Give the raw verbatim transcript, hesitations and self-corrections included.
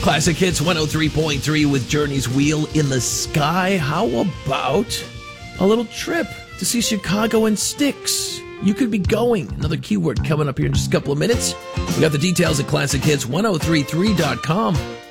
Classic Hits one oh three point three with Journey's Wheel in the Sky. How about a little trip to see Chicago and Styx? You could be going. Another keyword coming up here in just a couple of minutes. We got the details at classic hits ten thirty-three dot com.